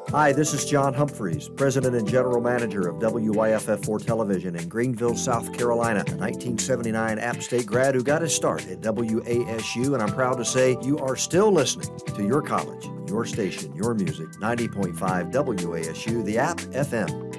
Hi, this is John Humphreys, President and General Manager of WYFF4 Television in Greenville, South Carolina, a 1979 App State grad who got his start at WASU, and I'm proud to say you are still listening to your college, your station, your music, 90.5 WASU, the App FM.